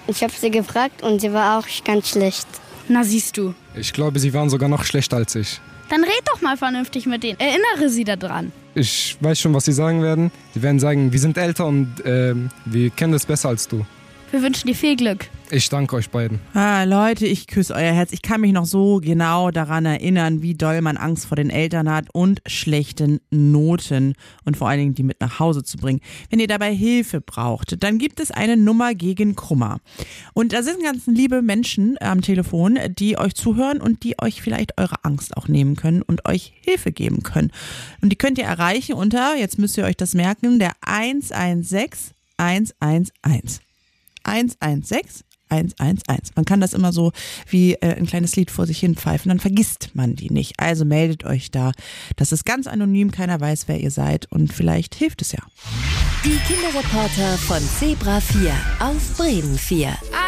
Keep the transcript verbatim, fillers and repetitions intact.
Ich habe sie gefragt und sie war auch ganz schlecht. Na siehst du. Ich glaube, sie waren sogar noch schlechter als ich. Dann red doch mal vernünftig mit denen. Erinnere sie daran. Ich weiß schon, was sie sagen werden. Sie werden sagen, wir sind älter und äh, wir kennen das besser als du. Wir wünschen dir viel Glück. Ich danke euch beiden. Ah, Leute, ich küsse euer Herz. Ich kann mich noch so genau daran erinnern, wie doll man Angst vor den Eltern hat und schlechten Noten und vor allen Dingen die mit nach Hause zu bringen. Wenn ihr dabei Hilfe braucht, dann gibt es eine Nummer gegen Kummer. Und da sind ganz liebe Menschen am Telefon, die euch zuhören und die euch vielleicht eure Angst auch nehmen können und euch Hilfe geben können. Und die könnt ihr erreichen unter, jetzt müsst ihr euch das merken, der eins eins sechs eins eins eins. eins eins sechs eins eins eins. Man kann das immer so wie äh, ein kleines Lied vor sich hin pfeifen, dann vergisst man die nicht. Also meldet euch da. Das ist ganz anonym, keiner weiß, wer ihr seid und vielleicht hilft es ja. Die Kinderreporter von Zebra vier auf Bremen vier.